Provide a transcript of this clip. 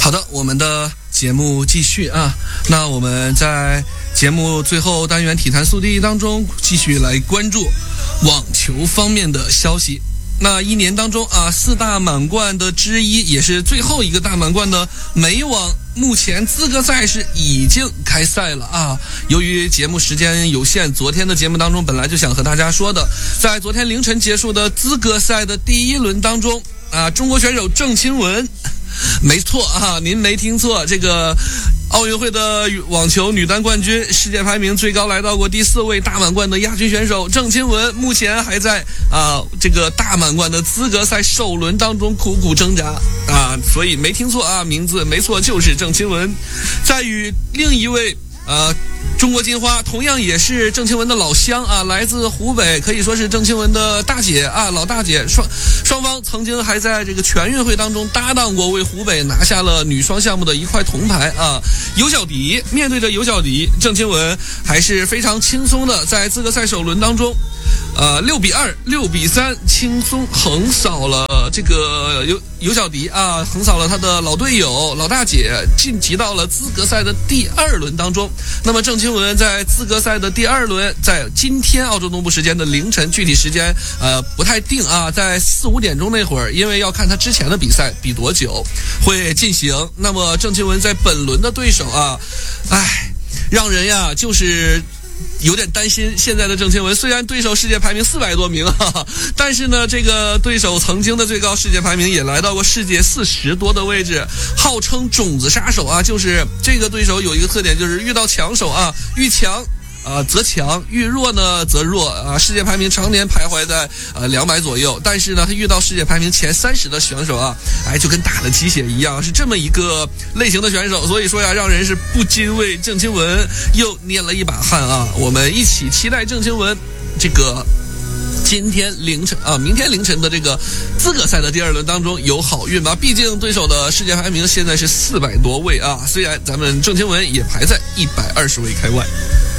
好的，我们的节目继续啊。那我们在节目最后单元体坛速递当中继续来关注网球方面的消息。那一年当中啊，4大满贯的之一，也是最后一个大满贯的美网目前资格赛是已经开赛了啊。由于节目时间有限，昨天的节目当中本来就想和大家说的，在昨天凌晨结束的资格赛的第一轮当中啊，中国选手郑钦文，没错啊，您没听错，这个奥运会的网球女单冠军，世界排名最高来到过第4位，大满贯的亚军选手郑钦文，目前还在这个大满贯的资格赛首轮当中苦苦挣扎啊，所以没听错啊，名字没错，就是郑钦文。在与另一位中国金花，同样也是郑钦文的老乡啊，来自湖北，可以说是郑钦文的大姐啊，老大姐。双方曾经还在这个全运会当中搭档过，为湖北拿下了女双项目的1块铜牌啊。尤小迪面对着尤小迪，郑钦文还是非常轻松的在资格赛首轮当中，6比2、6比3，轻松横扫了这个尤小迪啊，横扫了他的老队友老大姐，晋级到了资格赛的第2轮当中。那么郑钦文在资格赛的第2轮，在今天澳洲东部时间的凌晨，具体时间不太定啊，在4、5点钟那会儿，因为要看他之前的比赛比多久会进行。那么郑钦文在本轮的对手啊，让人呀就是有点担心。现在的郑钦文虽然对手世界排名400多名但是呢，这个对手曾经的最高世界排名也来到过世界40多的位置，号称种子杀手啊。就是这个对手有一个特点，就是遇到强手啊，遇强则强，遇弱呢则弱啊。世界排名常年徘徊在200左右，但是呢，他遇到世界排名前30的选手啊，就跟打了鸡血一样，是这么一个类型的选手。所以说呀，让人是不禁为郑钦文又捏了一把汗啊。我们一起期待郑钦文这个明天凌晨的这个资格赛的第2轮当中有好运吧。毕竟对手的世界排名现在是400多位啊，虽然咱们郑钦文也排在120位开外。